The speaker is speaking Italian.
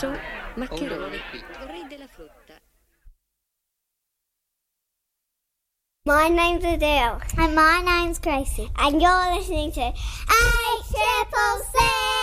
su Maccheroni, re della frutta. My name's Adele. And my name's Gracie. And you're listening to 8CCC!